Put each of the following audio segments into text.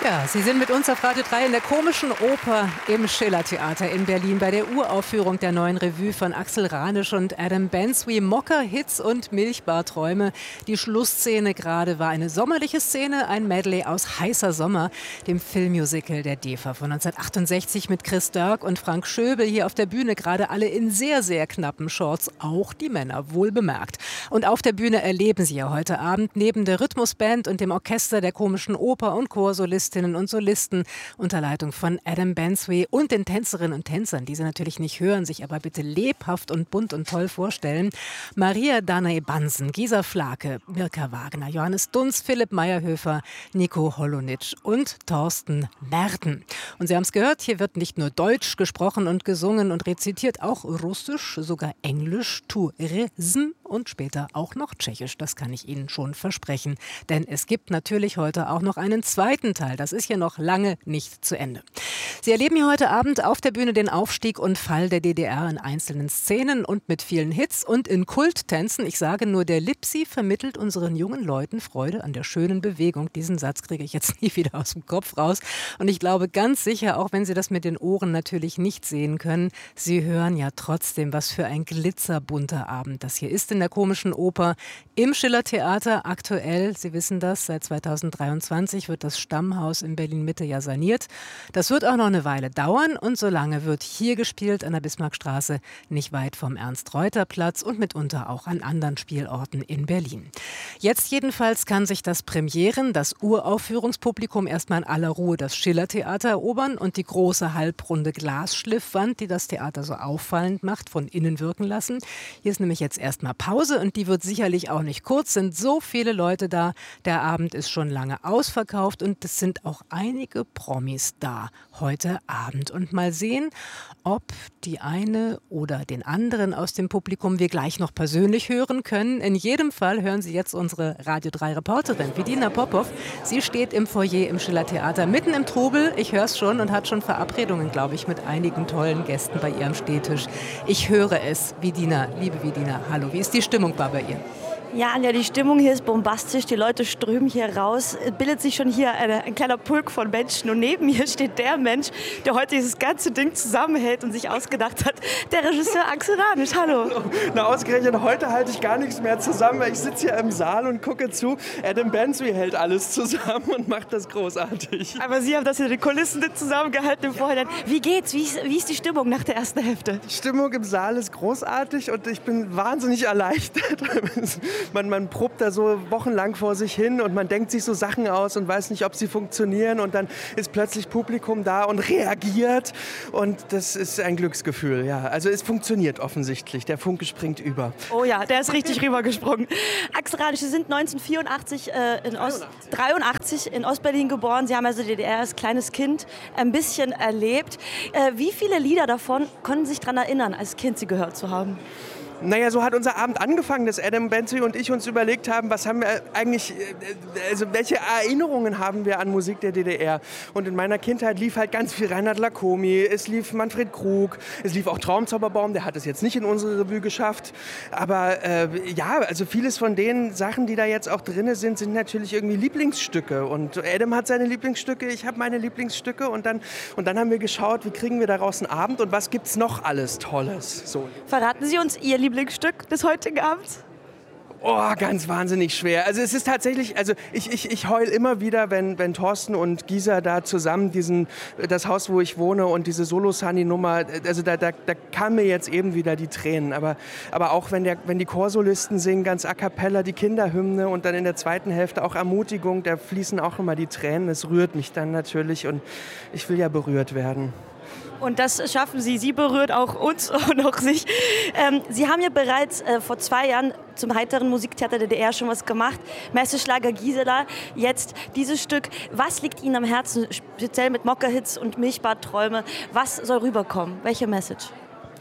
Ja, Sie sind mit uns auf Radio 3 in der Komischen Oper im Schiller-Theater in Berlin bei der Uraufführung der neuen Revue von Axel Ranisch und Adam Bensby, Mokka-Hits und Milchbarträume. Die Schlussszene gerade war eine sommerliche Szene, ein Medley aus Heißer Sommer, dem Filmmusical der DEFA von 1968 mit Chris Dörk und Frank Schöbel hier auf der Bühne, gerade alle in sehr, sehr knappen Shorts, auch die Männer, wohl bemerkt. Und auf der Bühne erleben Sie ja heute Abend neben der Rhythmusband und dem Orchester der Komischen Oper und Chorsolistinnen und Solisten unter Leitung von Adam Bensby und den Tänzerinnen und Tänzern, die Sie natürlich nicht hören, sich aber bitte lebhaft und bunt und toll vorstellen. Maria Danay-Bansen, Gisa Flake, Mirka Wagner, Johannes Dunz, Philipp Meyerhöfer, Nico Holonitsch und Thorsten Merten. Und Sie haben es gehört, hier wird nicht nur Deutsch gesprochen und gesungen und rezitiert, auch Russisch, sogar Englisch, Tourism und später auch noch Tschechisch. Das kann ich Ihnen schon versprechen. Denn es gibt natürlich heute auch noch einen zweiten Teil. Das ist ja noch lange nicht zu Ende. Sie erleben hier heute Abend auf der Bühne den Aufstieg und Fall der DDR in einzelnen Szenen und mit vielen Hits und in Kulttänzen. Ich sage nur, der Lipsi vermittelt unseren jungen Leuten Freude an der schönen Bewegung. Diesen Satz kriege ich jetzt nie wieder aus dem Kopf raus. Und ich glaube ganz sicher, auch wenn Sie das mit den Ohren natürlich nicht sehen können, Sie hören ja trotzdem, was für ein glitzerbunter Abend das hier ist in der Komischen Oper im Schiller-Theater. Aktuell, Sie wissen das, seit 2023 wird das Stammhaus in Berlin-Mitte ja saniert. Das wird auch noch eine Weile dauern und solange wird hier gespielt an der Bismarckstraße, nicht weit vom Ernst-Reuter-Platz und mitunter auch an anderen Spielorten in Berlin. Jetzt jedenfalls kann sich das Premieren, das Uraufführungspublikum erstmal in aller Ruhe das Schiller-Theater erobern und die große halbrunde Glasschliffwand, die das Theater so auffallend macht, von innen wirken lassen. Hier ist nämlich jetzt erstmal Pause und die wird sicherlich auch nicht kurz, sind so viele Leute da. Der Abend ist schon lange ausverkauft und es sind auch einige Promis da heute Abend. Und mal sehen, ob die eine oder den anderen aus dem Publikum wir gleich noch persönlich hören können. In jedem Fall hören Sie jetzt unsere Radio 3 Reporterin Vidina Popov. Sie steht im Foyer im Schiller-Theater mitten im Trubel. Ich höre es schon und hat schon Verabredungen, glaube ich, mit einigen tollen Gästen bei ihrem Stehtisch. Ich höre es. Vidina, liebe Vidina, hallo. Wie ist die Stimmung bei ihr? Ja, Anja, die Stimmung hier ist bombastisch. Die Leute strömen hier raus. Es bildet sich schon hier ein kleiner Pulk von Menschen. Und neben mir steht der Mensch, der heute dieses ganze Ding zusammenhält und sich ausgedacht hat. Der Regisseur Axel Ranisch. Hallo. Na, ausgerechnet heute halte ich gar nichts mehr zusammen, weil ich sitze hier im Saal und gucke zu. Adam Bensby hält alles zusammen und macht das großartig. Aber Sie haben das in den Kulissen nicht zusammengehalten im Vorhinein. Wie geht's? Wie ist die Stimmung nach der ersten Hälfte? Die Stimmung im Saal ist großartig und ich bin wahnsinnig erleichtert. Man probt da so wochenlang vor sich hin und man denkt sich so Sachen aus und weiß nicht, ob sie funktionieren und dann ist plötzlich Publikum da und reagiert und das ist ein Glücksgefühl, ja. Also es funktioniert offensichtlich, der Funke springt über. Oh ja, der ist richtig rübergesprungen. Axel Ranisch, Sie sind 1984 83 in Ostberlin geboren. Sie haben also die DDR als kleines Kind ein bisschen erlebt. Wie viele Lieder davon konnten Sie sich daran erinnern, als Kind sie gehört zu haben? Naja, so hat unser Abend angefangen, dass Adam Bensby und ich uns überlegt haben, was haben wir eigentlich, also welche Erinnerungen haben wir an Musik der DDR? Und in meiner Kindheit lief halt ganz viel Reinhard Lacomi, es lief Manfred Krug, es lief auch Traumzauberbaum, der hat es jetzt nicht in unsere Revue geschafft. Aber ja, also vieles von den Sachen, die da jetzt auch drin sind natürlich irgendwie Lieblingsstücke. Und Adam hat seine Lieblingsstücke, ich habe meine Lieblingsstücke und dann haben wir geschaut, wie kriegen wir daraus einen Abend und was gibt's noch alles Tolles? So. Verraten Sie uns Ihr Lieblingsstück des heutigen Abends? Oh, ganz wahnsinnig schwer. Also es ist tatsächlich, also ich heul immer wieder, wenn Thorsten und Gisa da zusammen das Haus, wo ich wohne und diese Solo-Sunny-Nummer, also da kamen mir jetzt eben wieder die Tränen. Aber auch wenn die Chorsolisten singen, ganz a cappella die Kinderhymne und dann in der zweiten Hälfte auch Ermutigung, da fließen auch immer die Tränen. Es rührt mich dann natürlich und ich will ja berührt werden. Und das schaffen Sie. Sie berührt auch uns und auch sich. Sie haben ja bereits vor 2 Jahren zum heiteren Musiktheater der DDR schon was gemacht. Messeschlager Gisela. Jetzt dieses Stück. Was liegt Ihnen am Herzen, speziell mit Mokka-Hits und Milchbarträume? Was soll rüberkommen? Welche Message?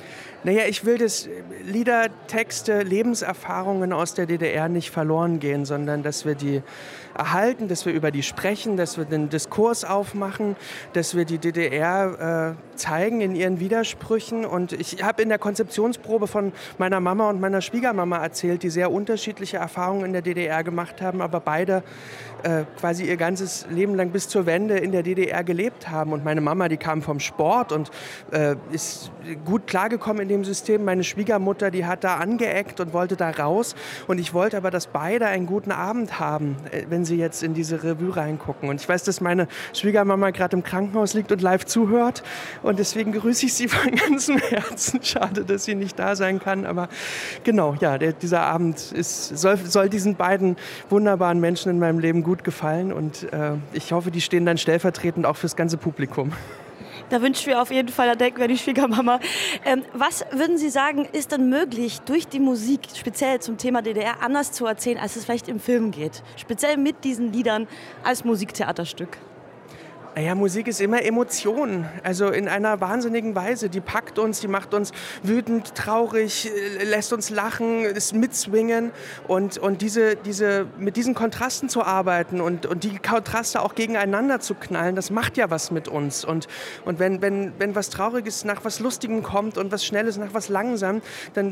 Naja, ich will, dass Lieder, Texte, Lebenserfahrungen aus der DDR nicht verloren gehen, sondern dass wir die erhalten, dass wir über die sprechen, dass wir den Diskurs aufmachen, dass wir die DDR zeigen in ihren Widersprüchen. Und ich habe in der Konzeptionsprobe von meiner Mama und meiner Schwiegermama erzählt, die sehr unterschiedliche Erfahrungen in der DDR gemacht haben, aber beide quasi ihr ganzes Leben lang bis zur Wende in der DDR gelebt haben. Und meine Mama, die kam vom Sport und ist gut klargekommen in dem System. Meine Schwiegermutter, die hat da angeeckt und wollte da raus. Und ich wollte aber, dass beide einen guten Abend haben, wenn sie jetzt in diese Revue reingucken. Und ich weiß, dass meine Schwiegermama gerade im Krankenhaus liegt und live zuhört. Und deswegen grüße ich sie von ganzem Herzen. Schade, dass sie nicht da sein kann. Aber genau, ja, dieser Abend soll diesen beiden wunderbaren Menschen in meinem Leben gut gefallen. Und ich hoffe, die stehen dann stellvertretend auch fürs ganze Publikum. Da wünschen wir auf jeden Fall, da denken wir die Schwiegermama. Was würden Sie sagen, ist denn möglich, durch die Musik, speziell zum Thema DDR, anders zu erzählen, als es vielleicht im Film geht? Speziell mit diesen Liedern als Musiktheaterstück. Naja, Musik ist immer Emotion, also in einer wahnsinnigen Weise. Die packt uns, die macht uns wütend, traurig, lässt uns lachen, ist mitswingen. Und mit diesen Kontrasten zu arbeiten und die Kontraste auch gegeneinander zu knallen, das macht ja was mit uns. Und wenn was Trauriges nach was Lustigem kommt und was Schnelles nach was Langsamem, dann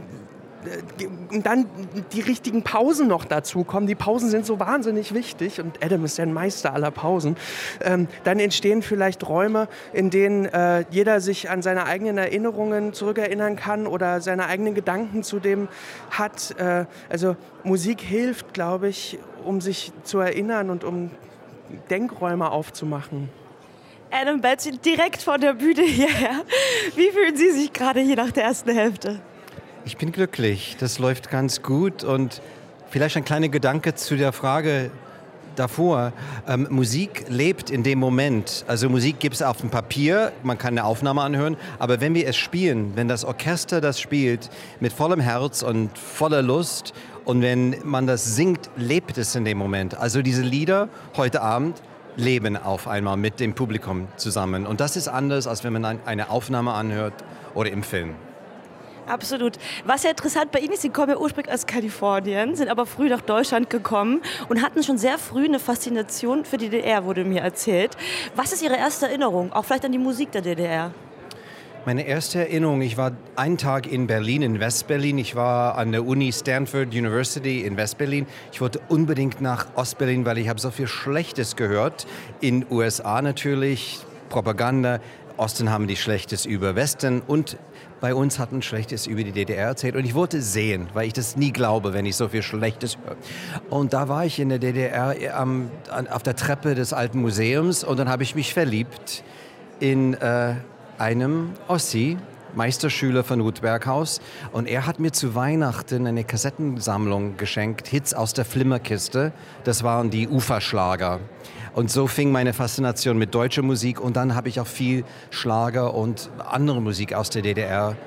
die richtigen Pausen noch dazu kommen. Die Pausen sind so wahnsinnig wichtig und Adam ist ja ein Meister aller Pausen. Dann entstehen vielleicht Räume, in denen jeder sich an seine eigenen Erinnerungen zurückerinnern kann oder seine eigenen Gedanken zu dem hat. Also Musik hilft, glaube ich, um sich zu erinnern und um Denkräume aufzumachen. Adam Bensley direkt von der Bühne hierher. Wie fühlen Sie sich gerade hier nach der ersten Hälfte? Ich bin glücklich, das läuft ganz gut und vielleicht ein kleiner Gedanke zu der Frage davor. Musik lebt in dem Moment, also Musik gibt es auf dem Papier, man kann eine Aufnahme anhören, aber wenn wir es spielen, wenn das Orchester das spielt mit vollem Herz und voller Lust und wenn man das singt, lebt es in dem Moment. Also diese Lieder heute Abend leben auf einmal mit dem Publikum zusammen und das ist anders, als wenn man eine Aufnahme anhört oder im Film. Absolut. Was ja interessant bei Ihnen ist, Sie kommen ja ursprünglich aus Kalifornien, sind aber früh nach Deutschland gekommen und hatten schon sehr früh eine Faszination für die DDR, wurde mir erzählt. Was ist Ihre erste Erinnerung, auch vielleicht an die Musik der DDR? Meine erste Erinnerung, ich war einen Tag in Berlin, in Westberlin. Ich war an der Uni Stanford University in Westberlin. Ich wollte unbedingt nach Ostberlin, weil ich habe so viel Schlechtes gehört. In USA natürlich, Propaganda. Osten haben die Schlechtes über Westen und bei uns hatten Schlechtes über die DDR erzählt. Und ich wollte sehen, weil ich das nie glaube, wenn ich so viel Schlechtes höre. Und da war ich in der DDR auf der Treppe des Alten Museums und dann habe ich mich verliebt in einem Ossi, Meisterschüler von Ruth Berghaus. Und er hat mir zu Weihnachten eine Kassettensammlung geschenkt, Hits aus der Flimmerkiste. Das waren die Uferschlager. Und so fing meine Faszination mit deutscher Musik und dann habe ich auch viel Schlager und andere Musik aus der DDR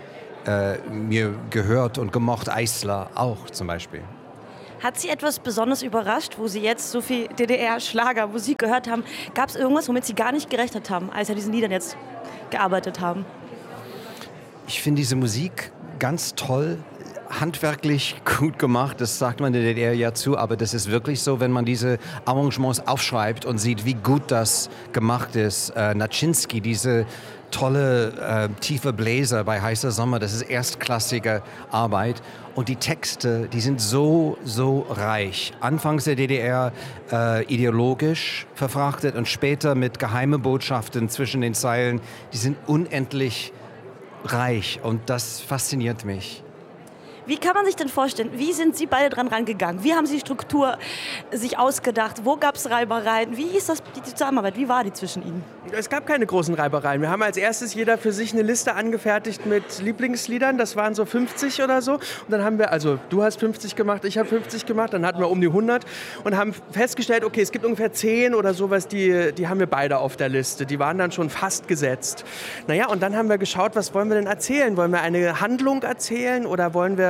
mir gehört und gemocht. Eisler auch zum Beispiel. Hat Sie etwas besonders überrascht, wo Sie jetzt so viel DDR-Schlagermusik gehört haben? Gab es irgendwas, womit Sie gar nicht gerechnet haben, als Sie an diesen Liedern jetzt gearbeitet haben? Ich finde diese Musik ganz toll. Handwerklich gut gemacht, das sagt man der DDR ja zu, aber das ist wirklich so, wenn man diese Arrangements aufschreibt und sieht, wie gut das gemacht ist. Naczynski, diese tolle tiefe Bläser bei Heißer Sommer, das ist erstklassige Arbeit. Und die Texte, die sind so reich. Anfangs der DDR ideologisch verfrachtet und später mit geheimen Botschaften zwischen den Zeilen. Die sind unendlich reich und das fasziniert mich. Wie kann man sich denn vorstellen, wie sind Sie beide dran rangegangen? Wie haben Sie die Struktur sich ausgedacht? Wo gab es Reibereien? Wie ist das, die Zusammenarbeit? Wie war die zwischen Ihnen? Es gab keine großen Reibereien. Wir haben als erstes jeder für sich eine Liste angefertigt mit Lieblingsliedern. Das waren so 50 oder so. Und dann haben wir, also du hast 50 gemacht, ich habe 50 gemacht, dann hatten wir um die 100 und haben festgestellt, okay, es gibt ungefähr 10 oder sowas, die haben wir beide auf der Liste. Die waren dann schon fast gesetzt. Naja, und dann haben wir geschaut, was wollen wir denn erzählen? Wollen wir eine Handlung erzählen oder wollen wir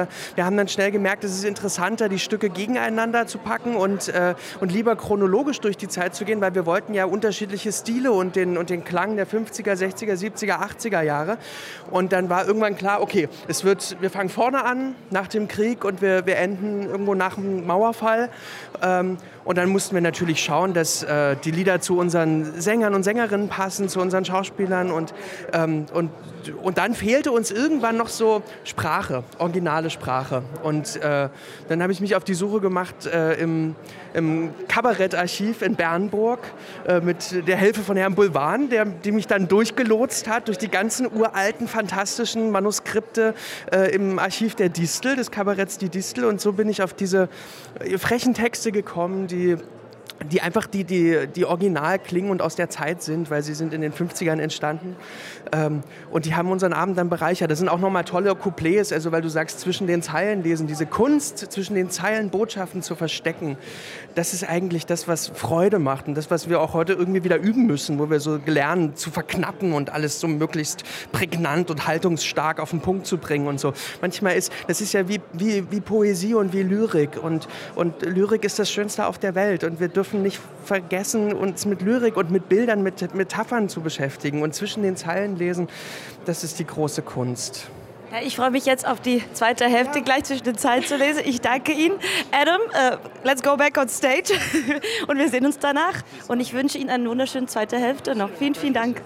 wir haben dann schnell gemerkt, es ist interessanter, die Stücke gegeneinander zu packen und lieber chronologisch durch die Zeit zu gehen, weil wir wollten ja unterschiedliche Stile und den Klang der 50er, 60er, 70er, 80er Jahre. Und dann war irgendwann klar, okay, wir fangen vorne an, nach dem Krieg, und wir enden irgendwo nach dem Mauerfall. Und dann mussten wir natürlich schauen, dass die Lieder zu unseren Sängern und Sängerinnen passen, zu unseren Schauspielern. Und dann fehlte uns irgendwann noch so Sprache, originale Sprache. Und dann habe ich mich auf die Suche gemacht im Kabarettarchiv in Bernburg mit der Hilfe von Herrn Bulwan, die mich dann durchgelotst hat durch die ganzen uralten, fantastischen Manuskripte im Archiv der Distel, des Kabaretts Die Distel. Und so bin ich auf diese frechen Texte gekommen, die einfach die original klingen und aus der Zeit sind, weil sie sind in den 50ern entstanden. Und die haben unseren Abend dann bereichert. Das sind auch nochmal tolle Couplets, also weil du sagst, zwischen den Zeilen lesen, diese Kunst, zwischen den Zeilen Botschaften zu verstecken, das ist eigentlich das, was Freude macht und das, was wir auch heute irgendwie wieder üben müssen, wo wir so lernen zu verknappen und alles so möglichst prägnant und haltungsstark auf den Punkt zu bringen und so. Manchmal das ist ja wie Poesie und wie Lyrik und Lyrik ist das Schönste auf der Welt und wir dürfen nicht vergessen, uns mit Lyrik und mit Bildern, mit Metaphern zu beschäftigen und zwischen den Zeilen lesen, das ist die große Kunst. Ja, ich freue mich jetzt auf die zweite Hälfte, gleich zwischen den Zeilen zu lesen. Ich danke Ihnen. Adam, let's go back on stage und wir sehen uns danach. Und ich wünsche Ihnen eine wunderschöne zweite Hälfte noch. Vielen, vielen Dank.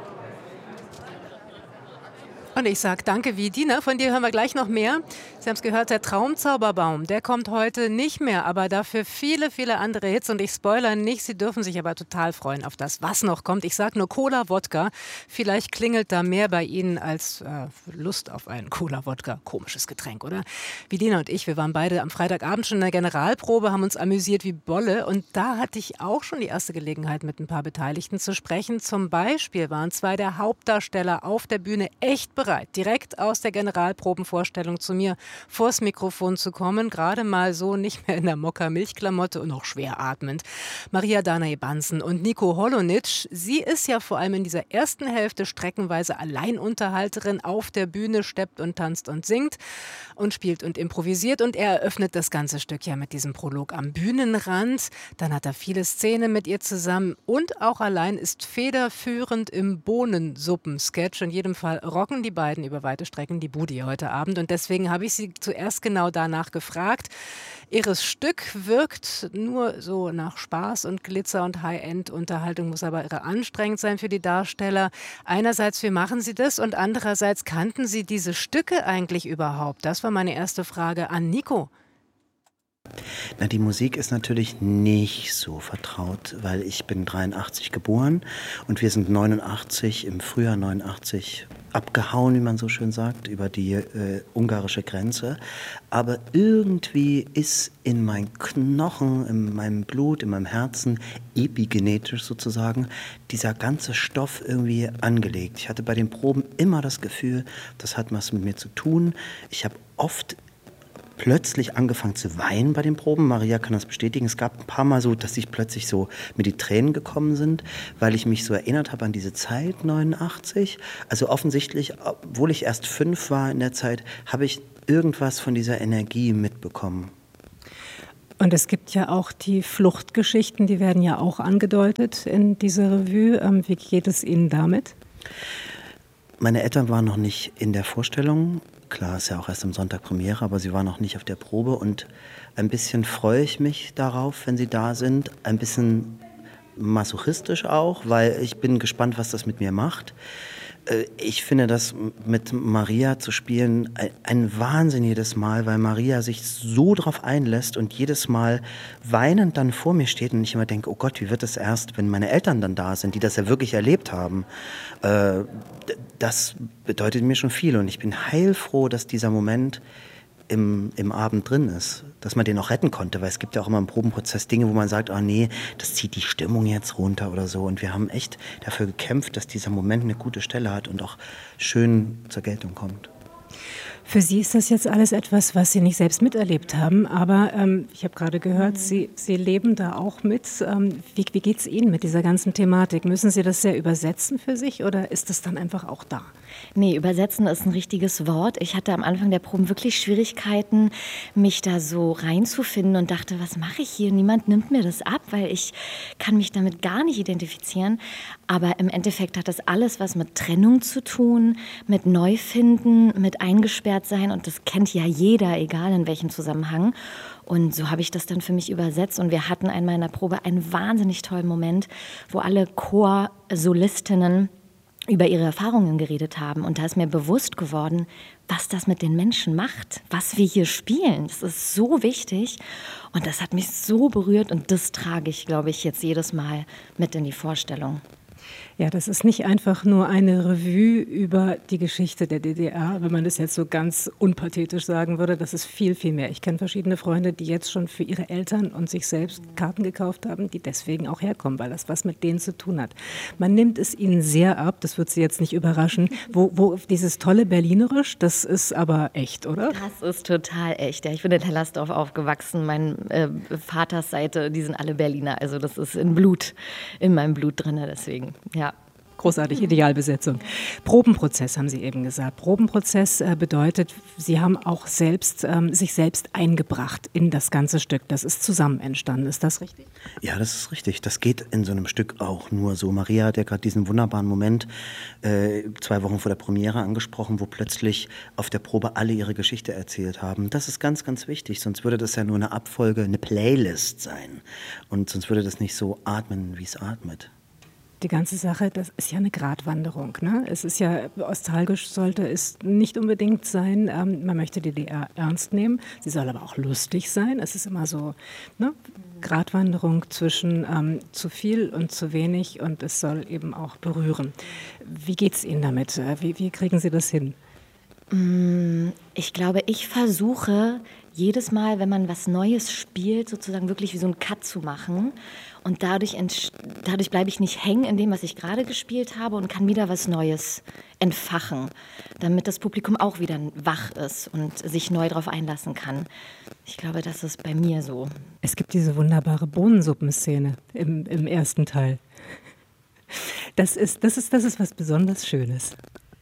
Und ich sage danke, Vidina, von dir hören wir gleich noch mehr. Sie haben es gehört, der Traumzauberbaum, der kommt heute nicht mehr, aber dafür viele, viele andere Hits. Und ich spoilere nicht, Sie dürfen sich aber total freuen auf das, was noch kommt. Ich sage nur Cola, Wodka. Vielleicht klingelt da mehr bei Ihnen als Lust auf einen Cola, Wodka. Komisches Getränk, oder? Vidina und ich, wir waren beide am Freitagabend schon in der Generalprobe, haben uns amüsiert wie Bolle. Und da hatte ich auch schon die erste Gelegenheit, mit ein paar Beteiligten zu sprechen. Zum Beispiel waren zwei der Hauptdarsteller auf der Bühne echt bereit, direkt aus der Generalprobenvorstellung zu mir vors Mikrofon zu kommen, gerade mal so nicht mehr in der Mokka-Milchklamotte und auch schwer atmend. Maria Danae-Banzen und Nico Holonitsch, sie ist ja vor allem in dieser ersten Hälfte streckenweise Alleinunterhalterin auf der Bühne, steppt und tanzt und singt und spielt und improvisiert und er eröffnet das ganze Stück ja mit diesem Prolog am Bühnenrand. Dann hat er viele Szenen mit ihr zusammen und auch allein ist federführend im Bohnensuppen-Sketch. In jedem Fall rocken die beiden über weite Strecken die Bude heute Abend und deswegen habe ich sie zuerst genau danach gefragt. Ihres Stück wirkt nur so nach Spaß und Glitzer und High-End-Unterhaltung, muss aber irre anstrengend sein für die Darsteller. Einerseits, wie machen Sie das? Und andererseits, kannten Sie diese Stücke eigentlich überhaupt? Das war meine erste Frage an Nico. Na, die Musik ist natürlich nicht so vertraut, weil ich bin 83 geboren und wir sind 89, im Frühjahr 89 abgehauen, wie man so schön sagt, über die ungarische Grenze. Aber irgendwie ist in meinen Knochen, in meinem Blut, in meinem Herzen, epigenetisch sozusagen, dieser ganze Stoff irgendwie angelegt. Ich hatte bei den Proben immer das Gefühl, das hat was mit mir zu tun. Ich habe oft plötzlich angefangen zu weinen bei den Proben. Maria kann das bestätigen. Es gab ein paar Mal so, dass ich plötzlich so mir die Tränen gekommen sind, weil ich mich so erinnert habe an diese Zeit, 89. Also offensichtlich, obwohl ich erst 5 war in der Zeit, habe ich irgendwas von dieser Energie mitbekommen. Und es gibt ja auch die Fluchtgeschichten, die werden ja auch angedeutet in dieser Revue. Wie geht es Ihnen damit? Meine Eltern waren noch nicht in der Vorstellung. Klar, ist ja auch erst am Sonntag Premiere, aber sie waren noch nicht auf der Probe und ein bisschen freue ich mich darauf, wenn sie da sind. Ein bisschen masochistisch auch, weil ich bin gespannt, was das mit mir macht. Ich finde das mit Maria zu spielen ein Wahnsinn jedes Mal, weil Maria sich so drauf einlässt und jedes Mal weinend dann vor mir steht und ich immer denke, oh Gott, wie wird es erst, wenn meine Eltern dann da sind, die das ja wirklich erlebt haben. Das bedeutet mir schon viel und ich bin heilfroh, dass dieser Moment im Abend drin ist, dass man den auch retten konnte, weil es gibt ja auch immer im Probenprozess Dinge, wo man sagt, oh nee, das zieht die Stimmung jetzt runter oder so und wir haben echt dafür gekämpft, dass dieser Moment eine gute Stelle hat und auch schön zur Geltung kommt. Für Sie ist das jetzt alles etwas, was Sie nicht selbst miterlebt haben, aber ich habe gerade gehört, Sie leben da auch mit. Wie geht es Ihnen mit dieser ganzen Thematik? Müssen Sie das sehr übersetzen für sich oder ist das dann einfach auch da? Nee, übersetzen ist ein richtiges Wort. Ich hatte am Anfang der Proben wirklich Schwierigkeiten, mich da so reinzufinden und dachte, was mache ich hier? Niemand nimmt mir das ab, weil ich kann mich damit gar nicht identifizieren. Aber im Endeffekt hat das alles was mit Trennung zu tun, mit Neufinden, mit eingesperrt sein und das kennt ja jeder, egal in welchem Zusammenhang. Und so habe ich das dann für mich übersetzt und wir hatten einmal in der Probe einen wahnsinnig tollen Moment, wo alle Chorsolistinnen über ihre Erfahrungen geredet haben. Und da ist mir bewusst geworden, was das mit den Menschen macht, was wir hier spielen. Das ist so wichtig und das hat mich so berührt und das trage ich, glaube ich, jetzt jedes Mal mit in die Vorstellung. Ja, das ist nicht einfach nur eine Revue über die Geschichte der DDR, wenn man das jetzt so ganz unpathetisch sagen würde. Das ist viel, viel mehr. Ich kenne verschiedene Freunde, die jetzt schon für ihre Eltern und sich selbst Karten gekauft haben, die deswegen auch herkommen, weil das was mit denen zu tun hat. Man nimmt es ihnen sehr ab, das wird Sie jetzt nicht überraschen, wo dieses tolle Berlinerisch, das ist aber echt, oder? Das ist total echt. Ja, ich bin in Hellersdorf aufgewachsen. Mein Vaters Seite, die sind alle Berliner. Also das ist in meinem Blut drin, deswegen, ja. Großartig, Idealbesetzung. Probenprozess haben Sie eben gesagt. Probenprozess bedeutet, Sie haben auch sich selbst eingebracht in das ganze Stück. Das ist zusammen entstanden. Ist das richtig? Ja, das ist richtig. Das geht in so einem Stück auch nur so. Maria hat ja gerade diesen wunderbaren Moment 2 Wochen vor der Premiere angesprochen, wo plötzlich auf der Probe alle ihre Geschichte erzählt haben. Das ist ganz, ganz wichtig. Sonst würde das ja nur eine Abfolge, eine Playlist sein. Und sonst würde das nicht so atmen, wie es atmet. Die ganze Sache, das ist ja eine Gratwanderung. Ne? Es ist ja, nostalgisch sollte es nicht unbedingt sein. Man möchte die DDR ernst nehmen. Sie soll aber auch lustig sein. Es ist immer so, ne? Gratwanderung zwischen zu viel und zu wenig und es soll eben auch berühren. Wie geht es Ihnen damit? Wie kriegen Sie das hin? Ich glaube, ich versuche jedes Mal, wenn man was Neues spielt, sozusagen wirklich wie so einen Cut zu machen. Und dadurch bleibe ich nicht hängen in dem, was ich gerade gespielt habe und kann wieder was Neues entfachen, damit das Publikum auch wieder wach ist und sich neu darauf einlassen kann. Ich glaube, das ist bei mir so. Es gibt diese wunderbare Bohnensuppenszene im ersten Teil. Das ist was besonders Schönes.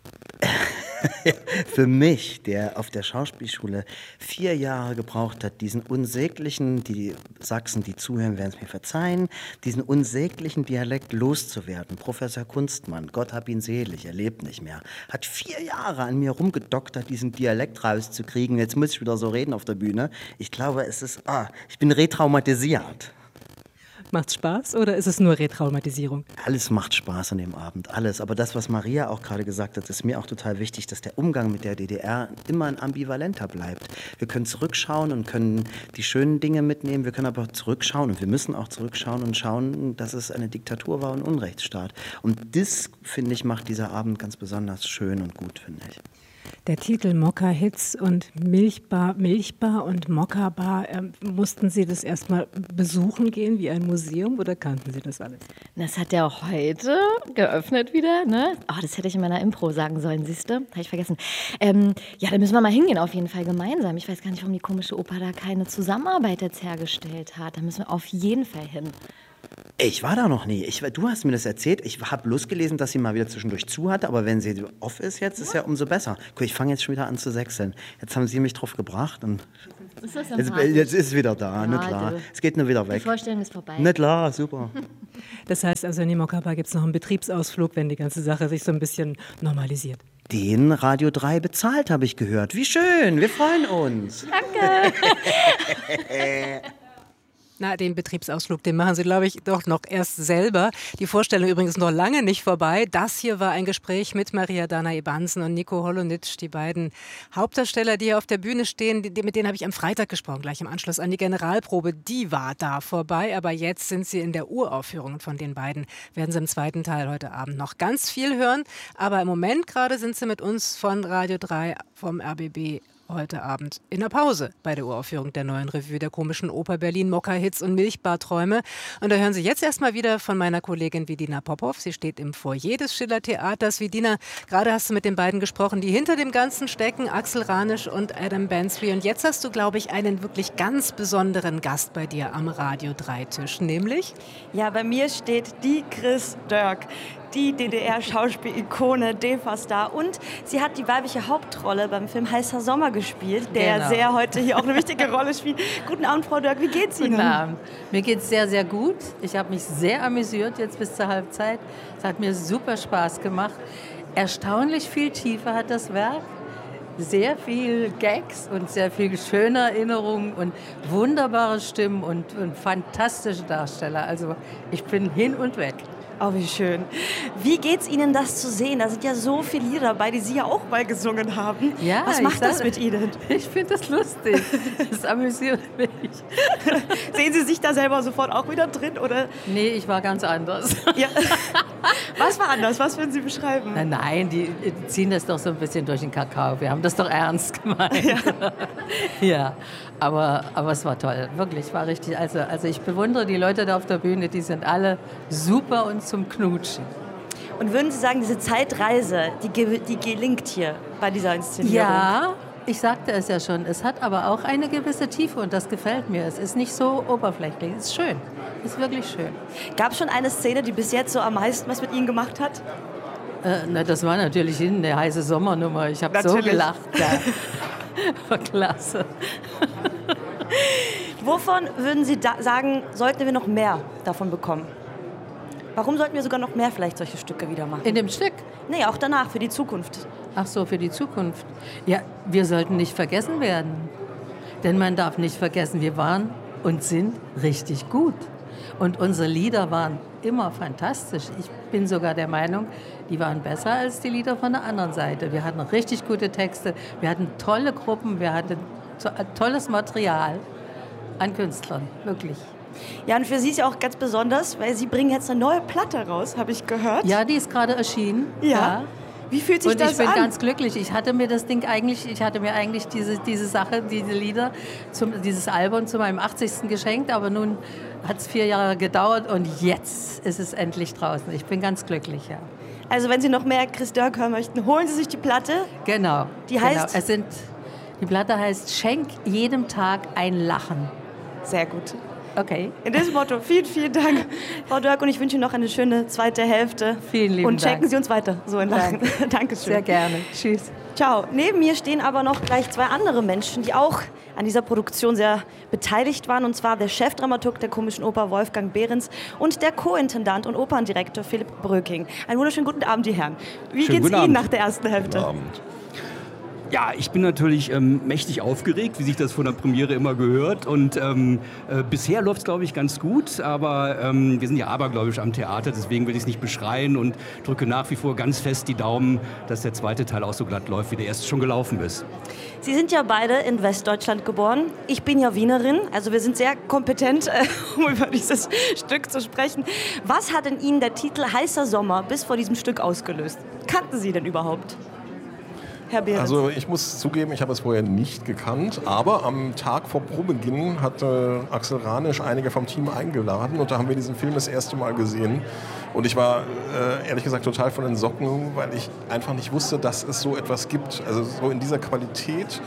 Für mich, der auf der Schauspielschule 4 Jahre gebraucht hat, diesen unsäglichen, die Sachsen, die zuhören, werden es mir verzeihen, diesen unsäglichen Dialekt loszuwerden. Professor Kunstmann, Gott hab ihn selig, er lebt nicht mehr, hat 4 Jahre an mir rumgedoktert, diesen Dialekt rauszukriegen. Jetzt muss ich wieder so reden auf der Bühne. Ich glaube, ich bin retraumatisiert. Macht's Spaß oder ist es nur Retraumatisierung? Alles macht Spaß an dem Abend, alles. Aber das, was Maria auch gerade gesagt hat, ist mir auch total wichtig, dass der Umgang mit der DDR immer ein ambivalenter bleibt. Wir können zurückschauen und können die schönen Dinge mitnehmen, wir können aber zurückschauen und wir müssen auch zurückschauen und schauen, dass es eine Diktatur war und ein Unrechtsstaat. Und das, finde ich, macht dieser Abend ganz besonders schön und gut, finde ich. Der Titel Mokka-Hits und Milchbar und Mokka-Bar, mussten Sie das erstmal besuchen gehen wie ein Museum oder kannten Sie das alles? Das hat ja heute geöffnet wieder, ne? Oh, das hätte ich in meiner Impro sagen sollen, siehst du? Habe ich vergessen. Ja, da müssen wir mal hingehen, auf jeden Fall gemeinsam. Ich weiß gar nicht, warum die komische Oper da keine Zusammenarbeit jetzt hergestellt hat. Da müssen wir auf jeden Fall hin. Ich war da noch nie. Du hast mir das erzählt. Ich habe bloß gelesen, dass sie mal wieder zwischendurch zu hat. Aber wenn sie off ist jetzt, ist ja umso besser. Guck, ich fange jetzt schon wieder an zu sechseln. Jetzt haben sie mich drauf gebracht. Und jetzt ist es wieder da. Ja, na klar. Es geht nur wieder weg. Die Vorstellung ist vorbei. Na klar, super. Das heißt also, in die Mokka-Bar gibt es noch einen Betriebsausflug, wenn die ganze Sache sich so ein bisschen normalisiert. Den Radio 3 bezahlt, habe ich gehört. Wie schön, wir freuen uns. Danke. Na, den Betriebsausflug, den machen Sie, glaube ich, doch noch erst selber. Die Vorstellung übrigens noch lange nicht vorbei. Das hier war ein Gespräch mit Maria Dana-Ebanzen und Nico Holonitsch, die beiden Hauptdarsteller, die hier auf der Bühne stehen. Mit denen habe ich am Freitag gesprochen, gleich im Anschluss an die Generalprobe. Die war da vorbei, aber jetzt sind sie in der Uraufführung von den beiden. Werden Sie im zweiten Teil heute Abend noch ganz viel hören. Aber im Moment gerade sind sie mit uns von Radio 3 vom RBB heute Abend in der Pause bei der Uraufführung der neuen Revue der Komischen Oper Berlin, Mokka-Hits und Milchbarträume. Und da hören Sie jetzt erstmal wieder von meiner Kollegin Vidina Popov. Sie steht im Foyer des Schiller-Theaters. Vidina, gerade hast du mit den beiden gesprochen, die hinter dem Ganzen stecken, Axel Ranisch und Adam Bensby. Und jetzt hast du, glaube ich, einen wirklich ganz besonderen Gast bei dir am Radio 3-Tisch, nämlich? Ja, bei mir steht die Chris Dörk, die DDR-Schauspiel-Ikone, DEFA-Star. Und sie hat die weibliche Hauptrolle beim Film Heißer Sommer gespielt, der sehr heute hier auch eine wichtige Rolle spielt. Guten Abend, Frau Dörk, wie geht's Ihnen? Guten Abend. Mir geht's sehr, sehr gut. Ich habe mich sehr amüsiert jetzt bis zur Halbzeit. Es hat mir super Spaß gemacht. Erstaunlich viel Tiefe hat das Werk. Sehr viel Gags und sehr viel schöne Erinnerungen und wunderbare Stimmen und fantastische Darsteller. Also ich bin hin und weg. Oh, wie schön. Wie geht's Ihnen, das zu sehen? Da sind ja so viele Lieder dabei, die Sie ja auch mal gesungen haben. Ja, was macht das mit Ihnen? Ich finde das lustig. Das amüsiert mich. Sehen Sie sich da selber sofort auch wieder drin? Oder? Nee, ich war ganz anders. Ja. Was war anders? Was würden Sie beschreiben? Nein, die ziehen das doch so ein bisschen durch den Kakao. Wir haben das doch ernst gemeint. Ja. Aber es war toll, wirklich, war richtig. Also ich bewundere die Leute da auf der Bühne, die sind alle super und zum Knutschen. Und würden Sie sagen, diese Zeitreise, die gelingt hier bei dieser Inszenierung? Ja, ich sagte es ja schon, es hat aber auch eine gewisse Tiefe und das gefällt mir. Es ist nicht so oberflächlich, es ist schön, es ist wirklich schön. Gab es schon eine Szene, die bis jetzt so am meisten was mit Ihnen gemacht hat? Das war natürlich eine heiße Sommernummer, ich habe so gelacht. Ja. War klasse. Wovon würden Sie sagen, sollten wir noch mehr davon bekommen? Warum sollten wir sogar noch mehr vielleicht solche Stücke wieder machen? In dem Stück? Nee, auch danach, für die Zukunft. Ach so, für die Zukunft. Ja, wir sollten nicht vergessen werden. Denn man darf nicht vergessen, wir waren und sind richtig gut. Und unsere Lieder waren immer fantastisch. Ich bin sogar der Meinung, die waren besser als die Lieder von der anderen Seite. Wir hatten richtig gute Texte, wir hatten tolle Gruppen, wir hatten tolles Material an Künstlern, wirklich. Ja, und für Sie ist ja auch ganz besonders, weil Sie bringen jetzt eine neue Platte raus, habe ich gehört. Ja, die ist gerade erschienen. Ja. Wie fühlt sich das an? Und ich bin ganz glücklich. Ich hatte mir diese Sache, diese Lieder, dieses Album zu meinem 80. geschenkt, aber nun hat es 4 Jahre gedauert und jetzt ist es endlich draußen. Ich bin ganz glücklich, ja. Also wenn Sie noch mehr Chris Dörk hören möchten, holen Sie sich die Platte. Genau. Die heißt? Die Platte heißt Schenk jedem Tag ein Lachen. Sehr gut. Okay. In diesem Motto, vielen, vielen Dank, Frau Dörk, und ich wünsche Ihnen noch eine schöne zweite Hälfte. Vielen lieben Dank. Und schenken Sie uns weiter so ein Lachen. Dankeschön. Sehr gerne. Tschüss. Ciao. Neben mir stehen aber noch gleich 2 andere Menschen, die auch an dieser Produktion sehr beteiligt waren, und zwar der Chefdramaturg der Komischen Oper Wolfgang Behrens und der Co-Intendant und Operndirektor Philipp Bröking. Einen wunderschönen guten Abend, die Herren. Wie geht's Ihnen nach der ersten Hälfte? Guten Abend. Ja, ich bin natürlich mächtig aufgeregt, wie sich das von der Premiere immer gehört. Und bisher läuft es, glaube ich, ganz gut. Aber wir sind ja abergläubisch am Theater, deswegen will ich es nicht beschreien und drücke nach wie vor ganz fest die Daumen, dass der zweite Teil auch so glatt läuft, wie der erste schon gelaufen ist. Sie sind ja beide in Westdeutschland geboren. Ich bin ja Wienerin, also wir sind sehr kompetent, um über dieses Stück zu sprechen. Was hat in Ihnen der Titel Heißer Sommer bis vor diesem Stück ausgelöst? Kannten Sie denn überhaupt? Herr Behrens. Also ich muss zugeben, ich habe es vorher nicht gekannt, aber am Tag vor Probeginn hat Axel Ranisch einige vom Team eingeladen und da haben wir diesen Film das erste Mal gesehen. Und ich war ehrlich gesagt total von den Socken, weil ich einfach nicht wusste, dass es so etwas gibt. Also so in dieser Qualität,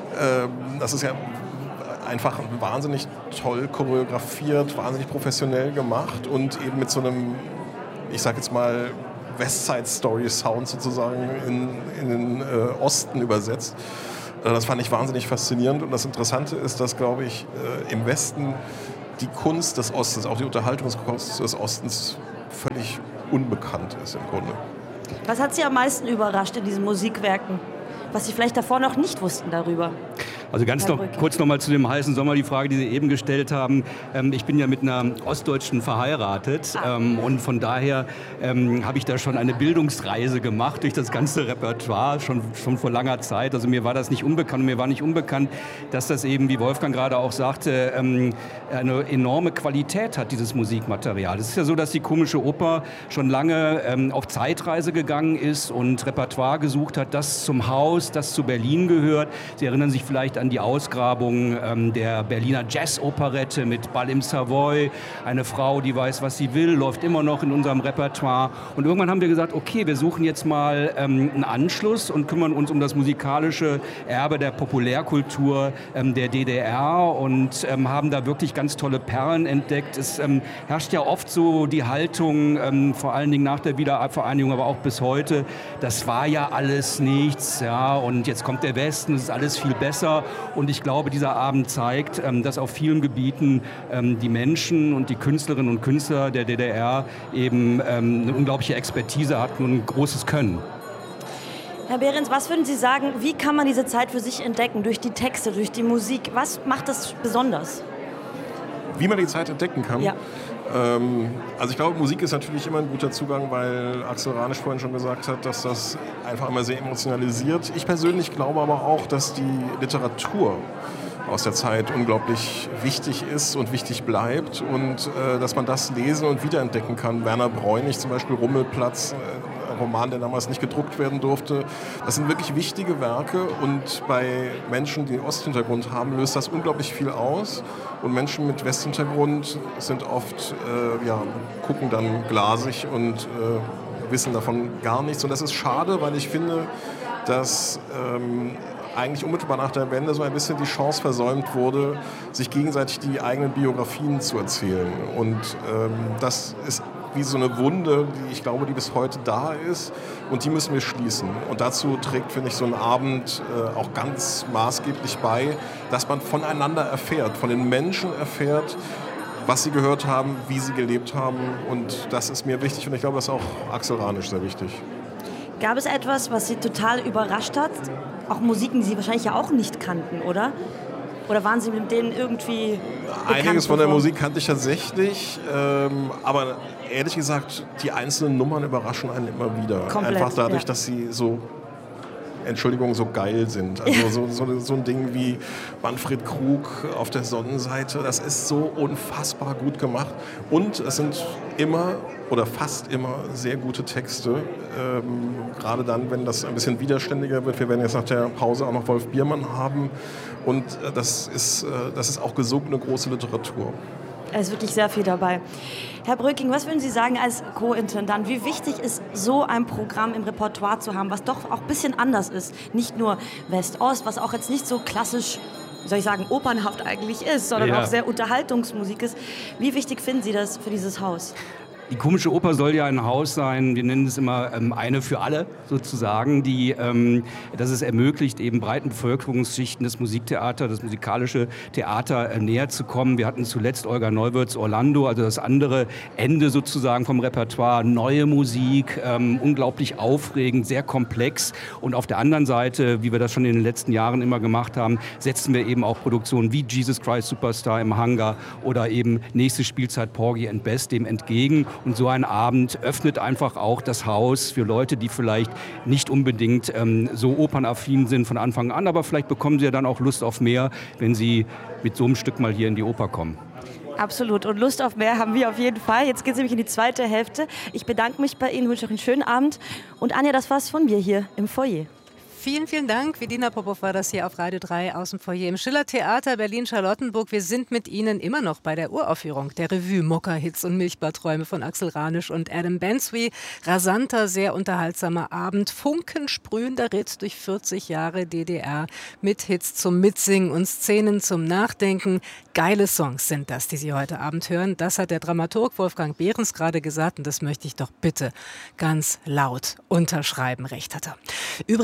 das ist ja einfach wahnsinnig toll choreografiert, wahnsinnig professionell gemacht und eben mit so einem, ich sag jetzt mal, Westside-Story-Sound sozusagen in den Osten übersetzt. Das fand ich wahnsinnig faszinierend und das Interessante ist, dass, glaube ich, im Westen die Kunst des Ostens, auch die Unterhaltungskunst des Ostens völlig unbekannt ist im Grunde. Was hat Sie am meisten überrascht in diesen Musikwerken, was Sie vielleicht davor noch nicht wussten darüber? Also kurz noch mal zu dem heißen Sommer, die Frage, die Sie eben gestellt haben. Ich bin ja mit einer Ostdeutschen verheiratet und von daher habe ich da schon eine Bildungsreise gemacht durch das ganze Repertoire, schon vor langer Zeit. Also mir war das nicht unbekannt. Mir war nicht unbekannt, dass das eben, wie Wolfgang gerade auch sagte, eine enorme Qualität hat, dieses Musikmaterial. Es ist ja so, dass die Komische Oper schon lange auf Zeitreise gegangen ist und Repertoire gesucht hat, das zum Haus, das zu Berlin gehört. Sie erinnern sich vielleicht an die Ausgrabung der Berliner Jazz-Operette mit Ball im Savoy. Eine Frau, die weiß, was sie will, läuft immer noch in unserem Repertoire. Und irgendwann haben wir gesagt, okay, wir suchen jetzt mal einen Anschluss und kümmern uns um das musikalische Erbe der Populärkultur der DDR und haben da wirklich ganz tolle Perlen entdeckt. Es herrscht ja oft so die Haltung, vor allen Dingen nach der Wiedervereinigung, aber auch bis heute, das war ja alles nichts, ja, und jetzt kommt der Westen, es ist alles viel besser. Und ich glaube, dieser Abend zeigt, dass auf vielen Gebieten die Menschen und die Künstlerinnen und Künstler der DDR eben eine unglaubliche Expertise hatten und ein großes Können. Herr Behrens, was würden Sie sagen, wie kann man diese Zeit für sich entdecken? Durch die Texte, durch die Musik? Was macht das besonders? Wie man die Zeit entdecken kann? Ja. Also ich glaube, Musik ist natürlich immer ein guter Zugang, weil Axel Ranisch vorhin schon gesagt hat, dass das einfach immer sehr emotionalisiert. Ich persönlich glaube aber auch, dass die Literatur aus der Zeit unglaublich wichtig ist und wichtig bleibt und dass man das lesen und wiederentdecken kann. Werner Bräunig zum Beispiel, Rummelplatz, ein Roman, der damals nicht gedruckt werden durfte. Das sind wirklich wichtige Werke und bei Menschen, die einen Osthintergrund haben, löst das unglaublich viel aus. Und Menschen mit Westhintergrund sind oft, gucken dann glasig und wissen davon gar nichts. Und das ist schade, weil ich finde, dass eigentlich unmittelbar nach der Wende so ein bisschen die Chance versäumt wurde, sich gegenseitig die eigenen Biografien zu erzählen. Und das ist wie so eine Wunde, die ich glaube, die bis heute da ist und die müssen wir schließen. Und dazu trägt, finde ich, so ein Abend auch ganz maßgeblich bei, dass man voneinander erfährt, von den Menschen erfährt, was sie gehört haben, wie sie gelebt haben und das ist mir wichtig und ich glaube, das ist auch Axel Ranisch sehr wichtig. Gab es etwas, was Sie total überrascht hat? Auch Musiken, die Sie wahrscheinlich ja auch nicht kannten, oder? Oder waren Sie mit denen irgendwie bekannt? Einiges von der Musik kannte ich tatsächlich, aber ehrlich gesagt, die einzelnen Nummern überraschen einen immer wieder. Komplett, einfach dadurch, dass sie so, Entschuldigung, so geil sind. Also so ein Ding wie Manfred Krug auf der Sonnenseite, das ist so unfassbar gut gemacht. Und es sind immer oder fast immer sehr gute Texte. Gerade dann, wenn das ein bisschen widerständiger wird. Wir werden jetzt nach der Pause auch noch Wolf Biermann haben. Und das ist auch gesungene große Literatur. Es ist wirklich sehr viel dabei. Herr Bröking, was würden Sie sagen als Co-Intendant? Wie wichtig ist so ein Programm im Repertoire zu haben, was doch auch ein bisschen anders ist? Nicht nur West-Ost, was auch jetzt nicht so klassisch, wie soll ich sagen, opernhaft eigentlich ist, sondern auch sehr Unterhaltungsmusik ist. Wie wichtig finden Sie das für dieses Haus? Die Komische Oper soll ja ein Haus sein, wir nennen es immer eine für alle sozusagen, dass es ermöglicht, eben breiten Bevölkerungsschichten das Musiktheater, das musikalische Theater näher zu kommen. Wir hatten zuletzt Olga Neuwirths Orlando, also das andere Ende sozusagen vom Repertoire, neue Musik, unglaublich aufregend, sehr komplex. Und auf der anderen Seite, wie wir das schon in den letzten Jahren immer gemacht haben, setzen wir eben auch Produktionen wie Jesus Christ Superstar im Hangar oder eben nächste Spielzeit Porgy and Bess dem entgegen. Und so ein Abend öffnet einfach auch das Haus für Leute, die vielleicht nicht unbedingt so opernaffin sind von Anfang an, aber vielleicht bekommen sie ja dann auch Lust auf mehr, wenn sie mit so einem Stück mal hier in die Oper kommen. Absolut. Und Lust auf mehr haben wir auf jeden Fall. Jetzt geht es nämlich in die zweite Hälfte. Ich bedanke mich bei Ihnen, wünsche euch einen schönen Abend. Und Anja, das war's von mir hier im Foyer. Vielen, vielen Dank. Vedina Popov war das hier auf Radio 3 aus dem Foyer im Schiller-Theater Berlin-Charlottenburg. Wir sind mit Ihnen immer noch bei der Uraufführung der Revue Mokka-Hits und Milchbarträume von Axel Ranisch und Adam Bensby. Rasanter, sehr unterhaltsamer Abend, funkensprühender Ritt durch 40 Jahre DDR mit Hits zum Mitsingen und Szenen zum Nachdenken. Geile Songs sind das, die Sie heute Abend hören. Das hat der Dramaturg Wolfgang Behrens gerade gesagt und das möchte ich doch bitte ganz laut unterschreiben. Recht hat er. Übrigens natürlich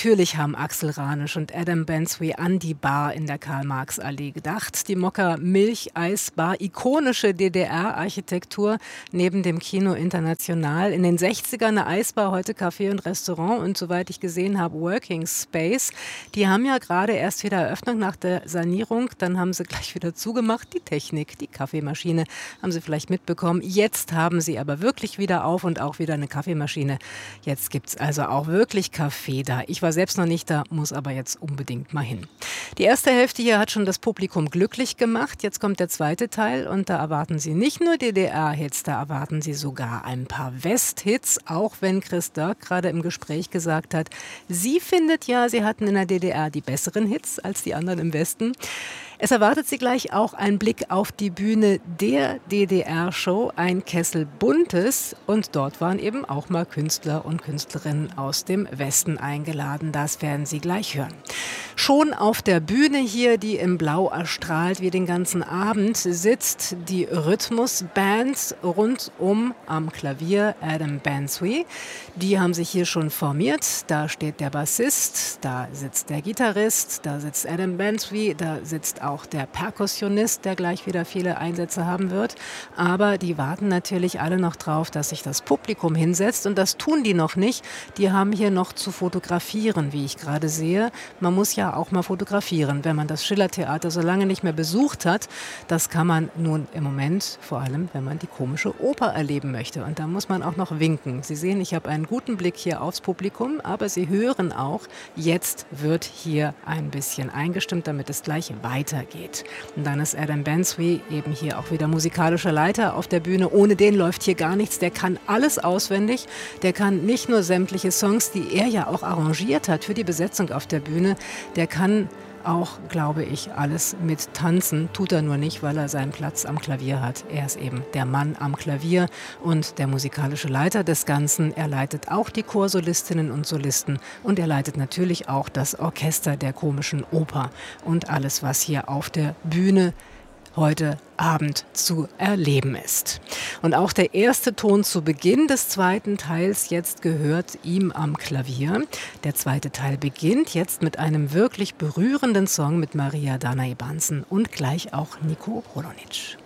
Natürlich haben Axel Ranisch und Adam Bensby an die Bar in der Karl-Marx-Allee gedacht. Die Mokka Milcheisbar, ikonische DDR-Architektur neben dem Kino International. In den 60ern eine Eisbar, heute Café und Restaurant und soweit ich gesehen habe, Working Space. Die haben ja gerade erst wieder Eröffnung nach der Sanierung. Dann haben sie gleich wieder zugemacht. Die Technik, die Kaffeemaschine haben Sie vielleicht mitbekommen. Jetzt haben sie aber wirklich wieder auf und auch wieder eine Kaffeemaschine. Jetzt gibt es also auch wirklich Kaffee da. Ich war selbst noch nicht da, muss aber jetzt unbedingt mal hin. Die erste Hälfte hier hat schon das Publikum glücklich gemacht. Jetzt kommt der zweite Teil und da erwarten Sie nicht nur DDR-Hits, da erwarten Sie sogar ein paar West-Hits, auch wenn Chris Dirk gerade im Gespräch gesagt hat, sie findet ja, sie hatten in der DDR die besseren Hits als die anderen im Westen. Es erwartet Sie gleich auch ein Blick auf die Bühne der DDR-Show, ein Kessel Buntes. Und dort waren eben auch mal Künstler und Künstlerinnen aus dem Westen eingeladen. Das werden Sie gleich hören. Schon auf der Bühne hier, die im Blau erstrahlt wie den ganzen Abend, sitzt die Rhythmusband rundum am Klavier Adam Bensby. Die haben sich hier schon formiert. Da steht der Bassist, da sitzt der Gitarrist, da sitzt Adam Bensby, da sitzt auch der Perkussionist, der gleich wieder viele Einsätze haben wird. Aber die warten natürlich alle noch drauf, dass sich das Publikum hinsetzt. Und das tun die noch nicht. Die haben hier noch zu fotografieren, wie ich gerade sehe. Man muss ja auch mal fotografieren, wenn man das Schillertheater so lange nicht mehr besucht hat. Das kann man nun im Moment, vor allem wenn man die komische Oper erleben möchte. Und da muss man auch noch winken. Sie sehen, ich habe einen guten Blick hier aufs Publikum, aber Sie hören auch, jetzt wird hier ein bisschen eingestimmt, damit es gleich weitergeht. Und dann ist Adam Bensby eben hier auch wieder musikalischer Leiter auf der Bühne. Ohne den läuft hier gar nichts. Der kann alles auswendig. Der kann nicht nur sämtliche Songs, die er ja auch arrangiert hat für die Besetzung auf der Bühne, der kann auch, glaube ich, alles mit tanzen. Tut er nur nicht, weil er seinen Platz am Klavier hat. Er ist eben der Mann am Klavier und der musikalische Leiter des Ganzen. Er leitet auch die Chorsolistinnen und Solisten und er leitet natürlich auch das Orchester der komischen Oper und alles, was hier auf der Bühne heute Abend zu erleben ist. Und auch der erste Ton zu Beginn des zweiten Teils jetzt gehört ihm am Klavier. Der zweite Teil beginnt jetzt mit einem wirklich berührenden Song mit Maria Danai-Banzen und gleich auch Nico Holonitsch.